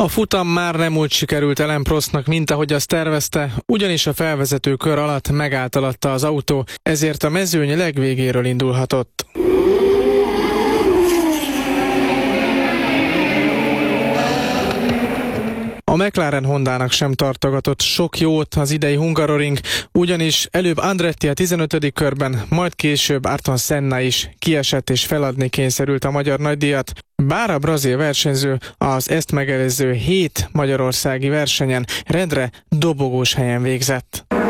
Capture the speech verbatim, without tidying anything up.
A futam már nem úgy sikerült Alain Prostnak, mint ahogy azt tervezte, ugyanis a felvezető kör alatt megállt alatta az autó, ezért a mezőny legvégéről indulhatott. A McLaren Hondának sem tartogatott sok jót az idei Hungaroring, ugyanis előbb Andretti a tizenötödik körben, majd később Ayrton Senna is kiesett és feladni kényszerült a magyar nagydíjat, bár a brazil versenyző az ezt megelőző hét magyarországi versenyen rendre dobogós helyen végzett.